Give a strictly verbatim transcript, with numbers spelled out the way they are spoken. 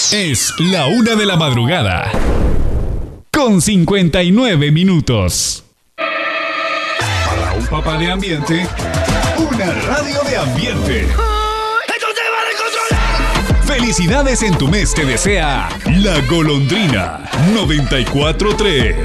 Es la una de la madrugada, con cincuenta y nueve minutos. Para un papá de ambiente, una radio de ambiente. ¡Esto se va a descontrolar! Felicidades en tu mes te desea La Golondrina noventa y cuatro tres.